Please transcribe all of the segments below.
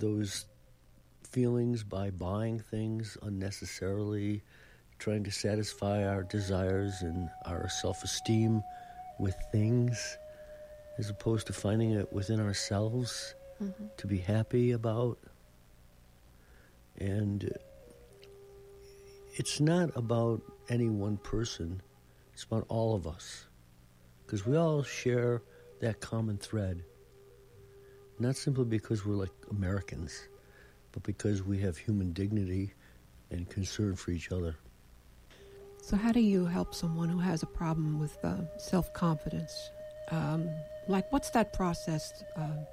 those feelings by buying things unnecessarily, trying to satisfy our desires and our self-esteem with things, as opposed to finding it within ourselves to be happy about. And it's not about any one person, it's about all of us. Because we all share that common thread. Not simply because we're like Americans, but because we have human dignity and concern for each other. So how do you help someone who has a problem with self-confidence? What's that process?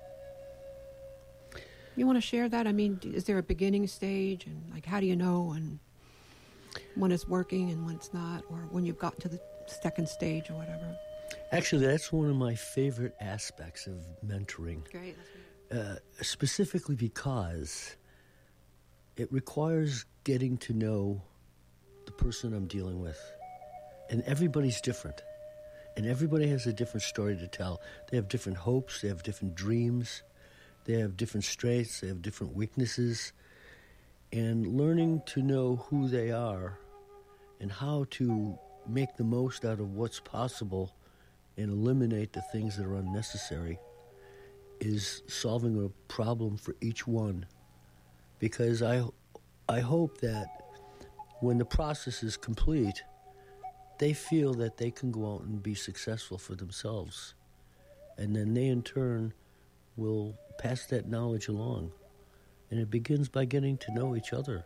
You want to share that? I mean, is there a beginning stage? And, how do you know when it's working and when it's not? Or when you've got to the second stage or whatever? Actually, that's one of my favorite aspects of mentoring. Great. Specifically because it requires getting to know the person I'm dealing with. And everybody's different. And everybody has a different story to tell. They have different hopes, they have different dreams, they have different strengths, they have different weaknesses. And learning to know who they are and how to make the most out of what's possible and eliminate the things that are unnecessary is solving a problem for each one. Because I hope that when the process is complete, they feel that they can go out and be successful for themselves. And then they, in turn, will pass that knowledge along. And it begins by getting to know each other.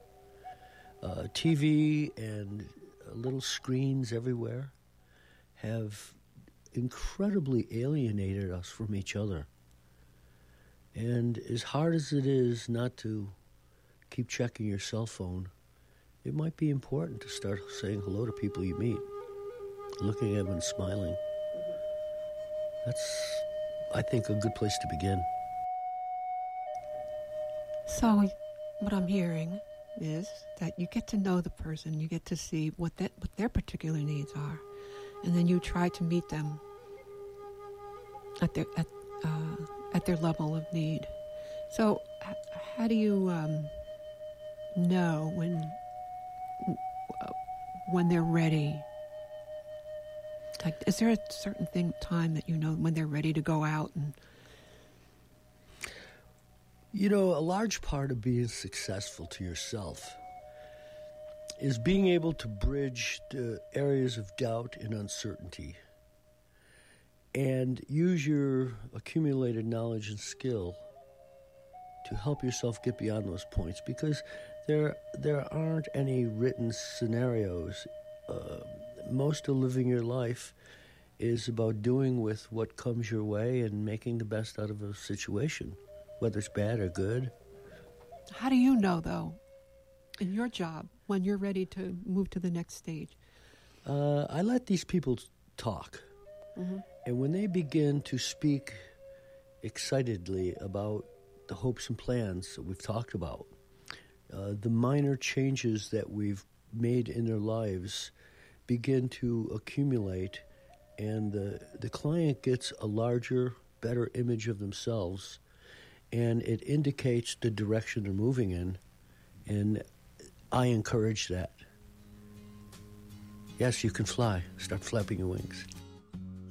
TV and little screens everywhere have incredibly alienated us from each other. And as hard as it is not to keep checking your cell phone, it might be important to start saying hello to people you meet, looking at them and smiling. That's, I think, a good place to begin. So what I'm hearing is that you get to know the person, you get to see what their particular needs are, and then you try to meet them at their level of need. So how do you know when they're ready? Is there a certain time that you know when they're ready to go out? And a large part of being successful to yourself is being able to bridge the areas of doubt and uncertainty and use your accumulated knowledge and skill to help yourself get beyond those points, because there aren't any written scenarios. Most of living your life is about doing with what comes your way and making the best out of a situation, whether it's bad or good. How do you know, though, in your job, when you're ready to move to the next stage? I let these people talk. Mm-hmm. And when they begin to speak excitedly about the hopes and plans that we've talked about, the minor changes that we've made in their lives begin to accumulate, and the client gets a larger, better image of themselves, and it indicates the direction they're moving in, and I encourage that. Yes, you can fly. Start flapping your wings.